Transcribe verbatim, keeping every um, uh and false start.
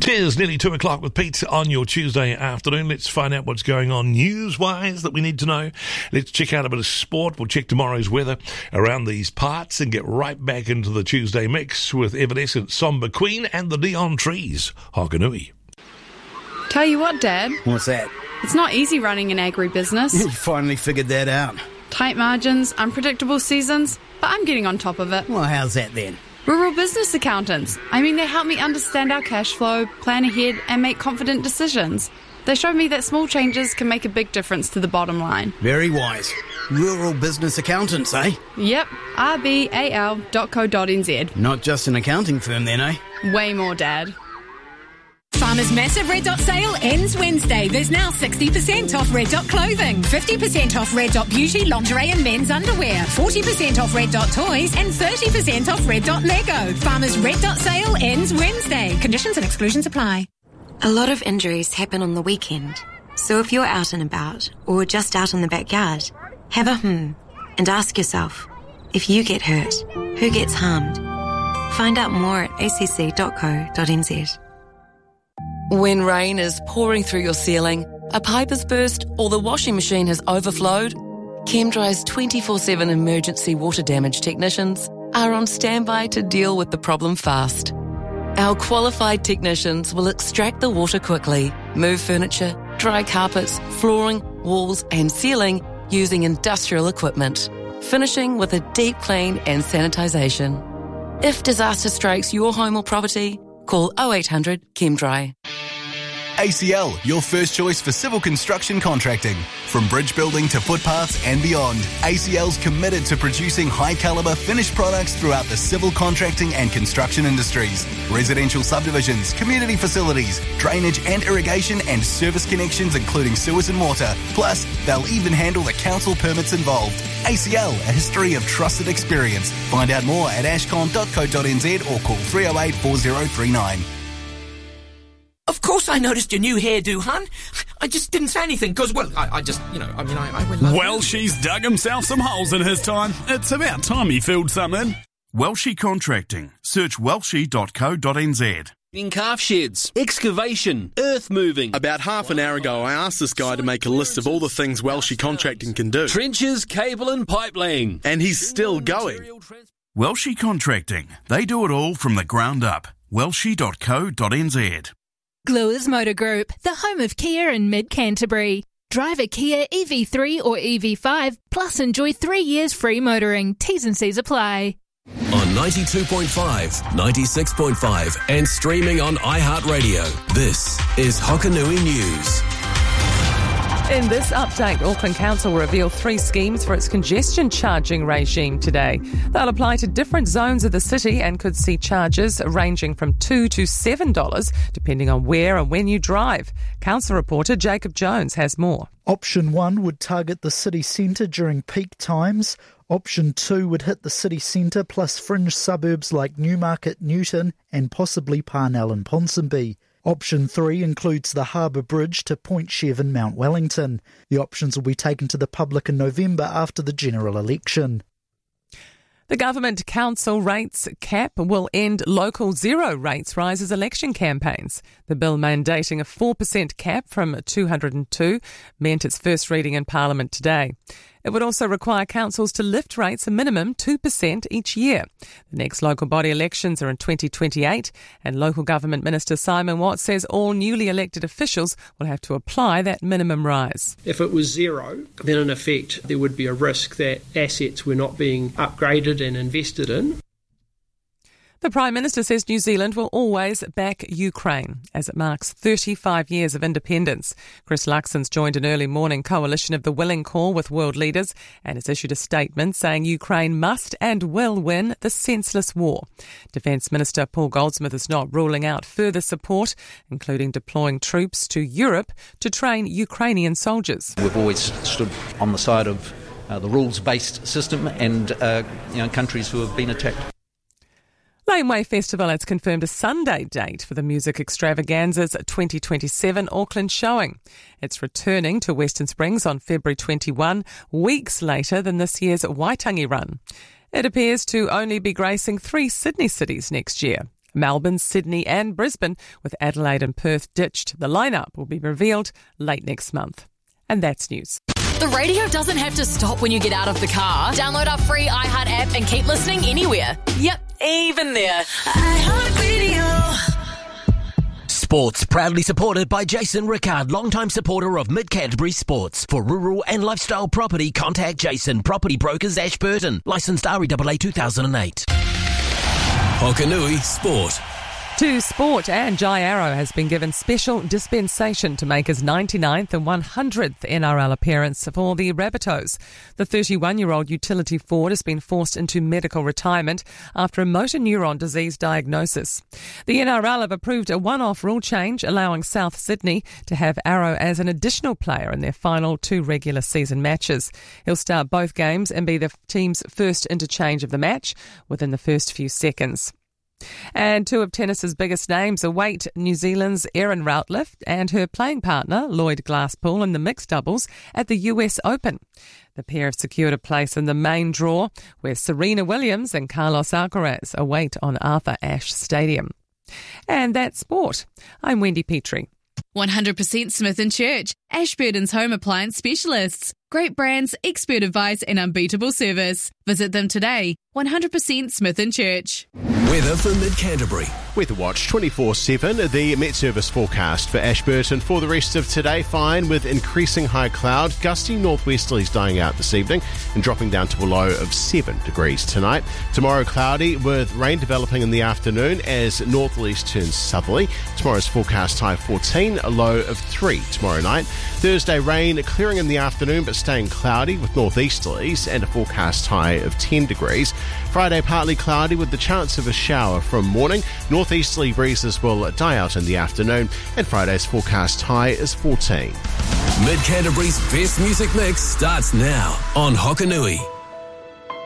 Tis nearly two o'clock with Pete on your Tuesday afternoon. Let's find out what's going on news-wise that we need to know. Let's check out a bit of sport. We'll check tomorrow's weather around these parts and get right back into the Tuesday mix with Evanescent, Somber Queen and the Neon Trees. Hokanui. Tell you what, Dad. What's that? It's not easy running an agribusiness. You finally figured that out. Tight margins, unpredictable seasons, but I'm getting on top of it. Well, how's that then? Rural business accountants. I mean, they help me understand our cash flow, plan ahead, and make confident decisions. They show me that small changes can make a big difference to the bottom line. Very wise. Rural business accountants, eh? Yep, r b a l dot co dot n z. Not just an accounting firm then, eh? Way more, Dad. Farmer's massive Red Dot sale ends Wednesday. There's now sixty percent off Red Dot clothing, fifty percent off Red Dot beauty, lingerie and men's underwear, forty percent off Red Dot toys and thirty percent off Red Dot Lego. Farmer's Red Dot sale ends Wednesday. Conditions and exclusions apply. A lot of injuries happen on the weekend. So if you're out and about or just out in the backyard, have a hmm and ask yourself, if you get hurt, who gets harmed? Find out more at a c c dot co dot n z. When rain is pouring through your ceiling, a pipe has burst or the washing machine has overflowed, ChemDry's twenty-four seven emergency water damage technicians are on standby to deal with the problem fast. Our qualified technicians will extract the water quickly, move furniture, dry carpets, flooring, walls and ceiling using industrial equipment, finishing with a deep clean and sanitisation. If disaster strikes your home or property, call oh eight hundred ChemDry. A C L, your first choice for civil construction contracting. From bridge building to footpaths and beyond, A C L's committed to producing high-caliber finished products throughout the civil contracting and construction industries. Residential subdivisions, community facilities, drainage and irrigation and service connections including sewers and water. Plus, they'll even handle the council permits involved. A C L, a history of trusted experience. Find out more at ashcon dot co dot n z or call three oh eight, four oh three nine. Of course I noticed your new hairdo, hun. I just didn't say anything, because, well, I, I just, you know, I mean, I... I will well, she's dug himself some holes in his time. It's about time he filled some in. Welshie Contracting. Search welshie dot co dot n z. In calf sheds, excavation, earth moving. About half an hour ago, I asked this guy to make a list of all the things Welshie Contracting can do. Trenches, cable and pipe laying. And he's still going. Welshie Contracting. They do it all from the ground up. welshie dot co dot n z. Gluers Motor Group, the home of Kia in mid-Canterbury. Drive a Kia E V three or E V five, plus enjoy three years free motoring. T's and C's apply. On ninety-two point five, ninety-six point five and streaming on iHeartRadio, this is Hokanui News. In this update, Auckland Council will reveal three schemes for its congestion charging regime today. They'll apply to different zones of the city and could see charges ranging from two dollars to seven dollars, depending on where and when you drive. Council reporter Jacob Jones has more. Option one would target the city centre during peak times. Option two would hit the city centre plus fringe suburbs like Newmarket, Newton and possibly Parnell and Ponsonby. Option three includes the Harbour Bridge to Point Chev and Mount Wellington. The options will be taken to the public in November after the general election. The government council rates cap will end local zero rates rises election campaigns. The bill mandating a four percent cap from two hundred two meant its first reading in Parliament today. It would also require councils to lift rates a minimum two percent each year. The next local body elections are in twenty twenty-eight, and Local Government Minister Simon Watt says all newly elected officials will have to apply that minimum rise. If it was zero, then in effect there would be a risk that assets were not being upgraded and invested in. The Prime Minister says New Zealand will always back Ukraine as it marks thirty-five years of independence. Chris Luxon's joined an early morning coalition of the Willing call with world leaders and has issued a statement saying Ukraine must and will win the senseless war. Defence Minister Paul Goldsmith is not ruling out further support, including deploying troops to Europe to train Ukrainian soldiers. We've always stood on the side of uh, the rules-based system and uh, you know, countries who have been attacked. Laneway Festival has confirmed a Sunday date for the Music Extravaganza's twenty twenty-seven Auckland showing. It's returning to Western Springs on February twenty-first, weeks later than this year's Waitangi Run. It appears to only be gracing three Sydney cities next year. Melbourne, Sydney and Brisbane, with Adelaide and Perth ditched. The lineup will be revealed late next month. And that's news. The radio doesn't have to stop when you get out of the car. Download our free iHeart app and keep listening anywhere. Yep, even there. iHeartRadio. Sports proudly supported by Jason Rickard, longtime supporter of Mid Canterbury Sports. For rural and lifestyle property, contact Jason, Property Brokers, Ashburton. Licensed R E A A two thousand eight. Hokanui Sport. To sport, and Jai Arrow has been given special dispensation to make his ninety-ninth and one hundredth N R L appearance for the Rabbitohs. The thirty-one-year-old utility forward has been forced into medical retirement after a motor neuron disease diagnosis. The N R L have approved a one-off rule change allowing South Sydney to have Arrow as an additional player in their final two regular season matches. He'll start both games and be the team's first interchange of the match within the first few seconds. And two of tennis's biggest names await New Zealand's Erin Routliffe and her playing partner, Lloyd Glasspool, in the mixed doubles at the U S Open. The pair have secured a place in the main draw, where Serena Williams and Carlos Alcaraz await on Arthur Ashe Stadium. And that's sport. I'm Wendy Petrie. one hundred percent Smith and Church, Ashburton's home appliance specialists. Great brands, expert advice and unbeatable service. Visit them today. one hundred percent Smith and Church. Weather for Mid Canterbury. Weather Watch twenty-four seven, the Met Service forecast for Ashburton for the rest of today. Fine with increasing high cloud, gusty northwesterlies dying out this evening and dropping down to a low of seven degrees tonight. Tomorrow cloudy with rain developing in the afternoon as northerlies turn southerly. Tomorrow's forecast high fourteen, a low of three tomorrow night. Thursday rain clearing in the afternoon but staying cloudy with northeasterlies and a forecast high of ten degrees. Friday partly cloudy with the chance of a shower from morning. Northeasterly breezes will die out in the afternoon, and Friday's forecast high is fourteen. Mid Canterbury's best music mix starts now on Hokanui.